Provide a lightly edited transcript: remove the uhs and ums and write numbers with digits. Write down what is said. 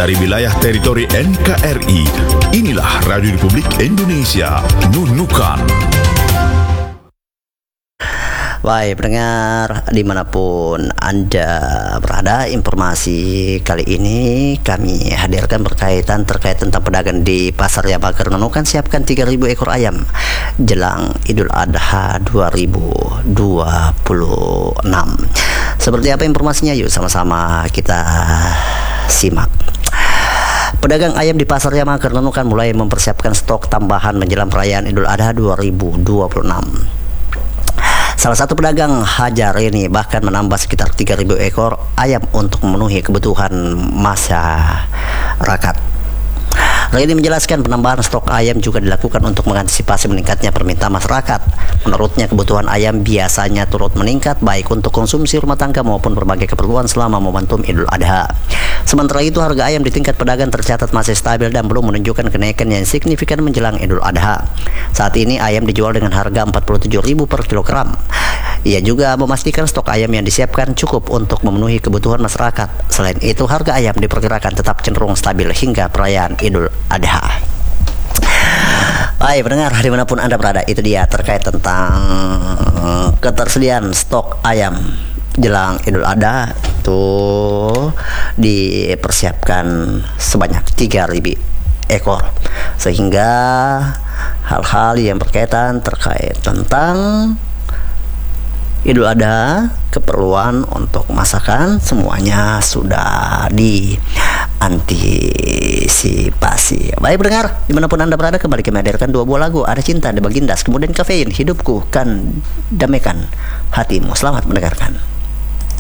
dari wilayah teritori NKRI. Inilah Radio Republik Indonesia, Nunukan. Baik pendengar dimanapun Anda berada, informasi kali ini kami hadirkan terkait tentang pedagang di Pasar Yamaker Nunukan. Siapkan 3.000 ekor ayam jelang Idul Adha 2026. Seperti apa informasinya? Yuk sama-sama kita simak. Pedagang ayam di Pasar Yamaker Nunukan mulai mempersiapkan stok tambahan menjelang perayaan Idul Adha 2026. Salah satu pedagang Hajar ini bahkan menambah sekitar 3.000 ekor ayam untuk memenuhi kebutuhan masyarakat. Reni menjelaskan penambahan stok ayam juga dilakukan untuk mengantisipasi meningkatnya permintaan masyarakat. Menurutnya kebutuhan ayam biasanya turut meningkat baik untuk konsumsi rumah tangga maupun berbagai keperluan selama momentum Idul Adha. Sementara itu harga ayam di tingkat pedagang tercatat masih stabil dan belum menunjukkan kenaikan yang signifikan menjelang Idul Adha. Saat ini ayam dijual dengan harga 47.000 per kilogram. Ia juga memastikan stok ayam yang disiapkan cukup untuk memenuhi kebutuhan masyarakat. Selain itu, harga ayam diperkirakan tetap cenderung stabil hingga perayaan Idul Adha. Baik pendengar dimanapun Anda berada, itu dia terkait tentang ketersediaan stok ayam jelang Idul Adha. Itu dipersiapkan sebanyak 3.000 ekor, sehingga hal-hal yang berkaitan terkait tentang Idul Adha, keperluan untuk masakan semuanya sudah diantisipasi. Baik pendengar, dimanapun Anda berada, kembali kami hadirkan 2 buah lagu. Ada Cinta, The Bagindas, kemudian Kafein, Hidupku Kan Damaikan Hatimu. Selamat mendengarkan.